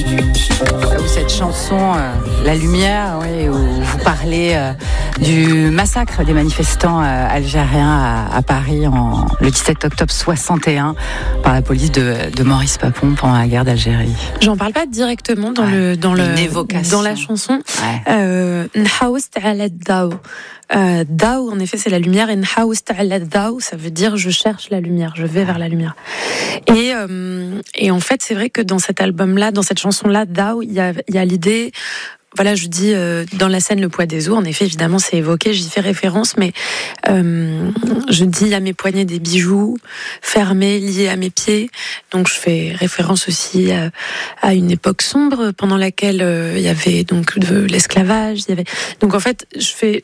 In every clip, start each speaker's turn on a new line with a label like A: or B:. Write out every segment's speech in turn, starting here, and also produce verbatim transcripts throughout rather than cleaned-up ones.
A: Cette chanson, euh, La Lumière, oui, où vous parlez euh, du massacre des manifestants euh, algériens à, à Paris en, le dix-sept octobre soixante et un par la police de, de Maurice Papon pendant la guerre d'Algérie.
B: J'en parle pas directement dans,
A: ouais,
B: le, dans, le, dans la chanson.
A: Ouais.
B: Euh, Nhaoust ala Dao. Euh, Dao, en effet, c'est la lumière, et Nhaoust ala Dao, ça veut dire je cherche la lumière, je vais vers la lumière. Et, euh, et en fait, c'est vrai que dans cet album-là, dans cette chanson-là, Dao, il y a, il y a l'idée. Voilà, je dis euh, dans la scène Le Poids des os, en effet, évidemment, c'est évoqué, j'y fais référence, mais euh, je dis à mes poignets des bijoux fermés, liés à mes pieds. Donc, je fais référence aussi à, à une époque sombre pendant laquelle euh, il y avait donc de l'esclavage. Il y avait donc en fait, je fais,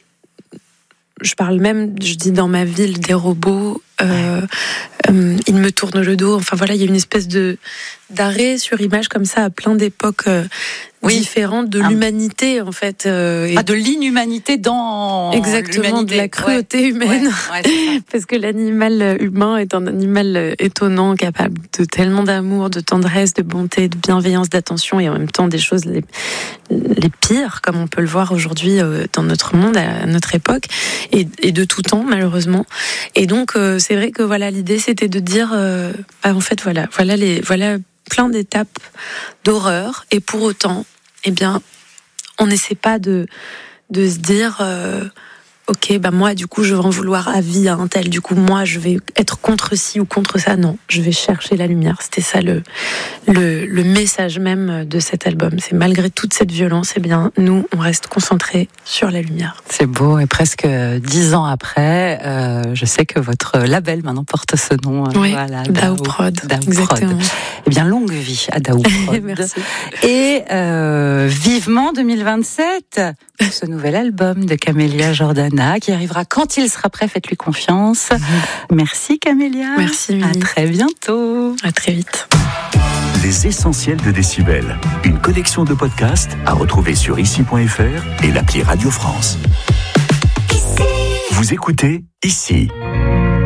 B: je parle même, je dis dans ma ville des robots. Euh, euh, ils me tournent le dos. Enfin voilà, il y a une espèce de d'arrêt sur image comme ça à plein d'époques euh, oui. différentes de ah. l'humanité en fait. Euh,
A: et ah, de l'inhumanité dans
B: exactement
A: l'humanité.
B: De la cruauté ouais. humaine, ouais. Ouais, parce que l'animal humain est un animal étonnant, capable de tellement d'amour, de tendresse, de bonté, de bienveillance, d'attention, et en même temps des choses les, les pires, comme on peut le voir aujourd'hui euh, dans notre monde, à notre époque, et, et de tout temps malheureusement. Et donc euh, c'est vrai que voilà, l'idée c'était de dire, euh, bah, en fait voilà, voilà les, voilà plein d'étapes d'horreur, et pour autant, eh bien, on n'essaie pas de de se dire, euh, ok, bah moi du coup je vais en vouloir à vie à un tel, du coup moi je vais être contre ci ou contre ça. Non, je vais chercher la lumière. C'était ça le le, le message même de cet album. C'est malgré toute cette violence, eh bien nous on reste concentrés sur la lumière.
A: C'est beau, et presque dix ans après, euh, je sais que votre label maintenant porte ce nom.
B: Oui,
A: voilà,
B: Dao Prod.
A: Dao
B: Exactement.
A: Prod. Eh bien, longue vie à Dao Prod.
B: Merci.
A: Et euh, vivement deux mille vingt-sept, ce nouvel album de Camélia Jordana qui arrivera quand il sera prêt. Faites-lui confiance. Mmh. Merci Camélia.
B: Merci Mimi.
A: À très bientôt.
B: À très vite.
C: Les essentiels de Décibel, une collection de podcasts à retrouver sur ici point f r et l'appli Radio France. Ici. Vous écoutez Ici.